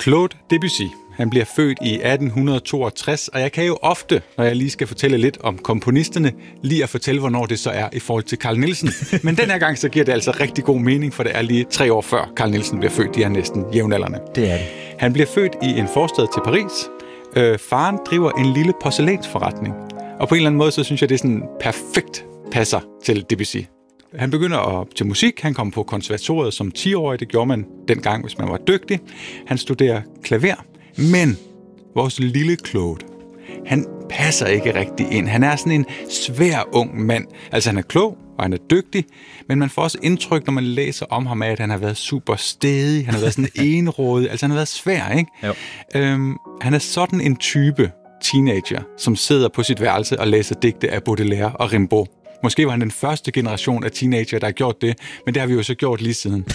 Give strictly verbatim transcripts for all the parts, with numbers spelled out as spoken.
Claude Debussy. Han bliver født i atten toogtres, og jeg kan jo ofte, når jeg lige skal fortælle lidt om komponisterne, lige at fortælle, hvornår det så er i forhold til Carl Nielsen. Men den her gang, så giver det altså rigtig god mening, for det er lige tre år før Carl Nielsen bliver født. De er næsten jævnaldrende. Det er det. Han bliver født i en forstad til Paris. Øh, faren driver en lille porcelænsforretning. Og på en eller anden måde, så synes jeg, det er sådan perfekt passer til Debussy. Han begynder at, til musik. Han kom på konservatoriet som ti-årig. Det gjorde man dengang, hvis man var dygtig. Han studerer klaver. Men vores lille Claude, han passer ikke rigtig ind. Han er sådan en svær ung mand. Altså, han er klog, og han er dygtig, men man får også indtryk, når man læser om ham af, at han har været super stædig, han har været sådan enrådig, altså han har været svær, ikke? Jo. Øhm, han er sådan en type teenager, som sidder på sit værelse og læser digte af Baudelaire og Rimbaud. Måske var han den første generation af teenager, der har gjort det, men det har vi jo så gjort lige siden.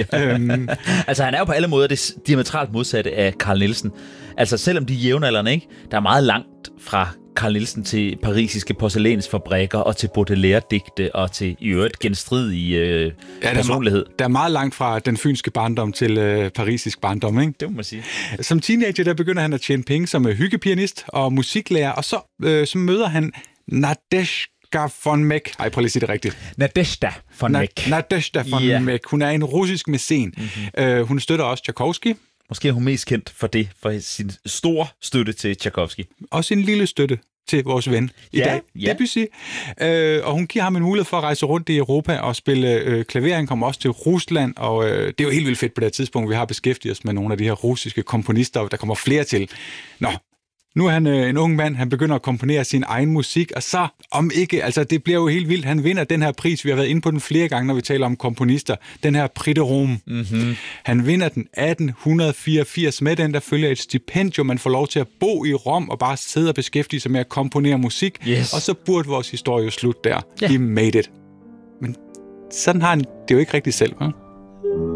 øhm, altså, han er jo på alle måder det diametralt modsatte af Carl Nielsen. Altså, selvom de er jævnaldrende, ikke? Der er meget langt fra Carl Nielsen til parisiske porcelænsfabrikker og til Baudelaire-digte og til i øvrigt genstridige øh, ja, personlighed. Der er meget langt fra den fynske barndom til øh, parisisk barndom, ikke? Det må man sige. Som teenager, der begynder han at tjene penge som hyggepianist og musiklærer, og så, øh, så møder han Nadezhda von Meck. Ej, prøv lige at sige det rigtigt. Nadezhda von Meck. Nadezhda von yeah. Meck. Hun er en russisk mæcen. Mm-hmm. Øh, hun støtter også Tchaikovsky. Måske er hun mest kendt for det, for sin store støtte til Tchaikovsky. Også en lille støtte til vores ven i ja, dag, ja. Debussy. Øh, og hun giver ham en mulighed for at rejse rundt i Europa og spille øh, klaver. Han kommer også til Rusland, og øh, det er jo helt vildt fedt på det her tidspunkt. Vi har beskæftiget os med nogle af de her russiske komponister, der kommer flere til. Nå, nu er han øh, en ung mand, han begynder at komponere sin egen musik, og så om ikke, altså det bliver jo helt vildt, han vinder den her pris, vi har været inde på den flere gange, når vi taler om komponister, den her Prix de Rome. Mm-hmm. Han vinder den atten fireogfirs, med den der følger et stipendium, man får lov til at bo i Rom og bare sidde og beskæftige sig med at komponere musik, yes. og så burde vores historie jo slutte der. Yeah. He made it. Men sådan har han det jo ikke rigtig selv, hva'?